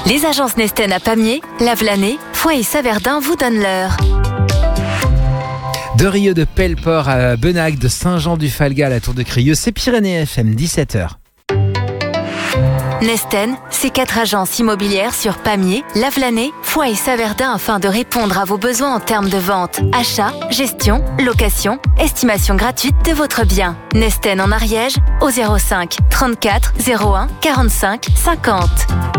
Les agences Nesten à Pamiers, Lavelanet, Foix et Saverdun vous donnent l'heure. De Rieux, de Pelleport à Benag, de Saint-Jean-du-Falga à la Tour de Crieux, c'est Pyrénées FM, 17h. Nesten, c'est 4 agences immobilières sur Pamiers, Lavelanet, Foix et Saverdun afin de répondre à vos besoins en termes de vente, achat, gestion, location, estimation gratuite de votre bien. Nesten en Ariège au 05 34 01 45 50.